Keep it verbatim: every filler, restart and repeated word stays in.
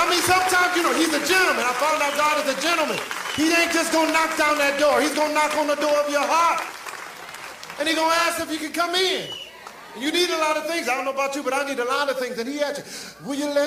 I mean, sometimes, you know, he's a gentleman. I found out God is a gentleman. He ain't just gonna knock down that door. He's gonna knock on the door of your heart. And he's gonna ask if you can come in. You need a lot of things. I don't know about you, but I need a lot of things. And he asked you, will you let